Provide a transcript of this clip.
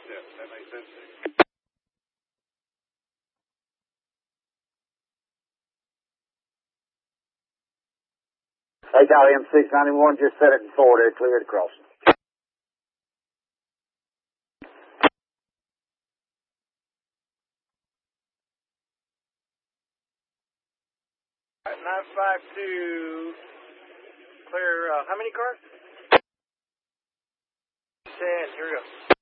Yeah, that makes sense. Take out M691, just set it in forward there, clear the crossing. All right, 952, clear, how many cars? 10, here we go.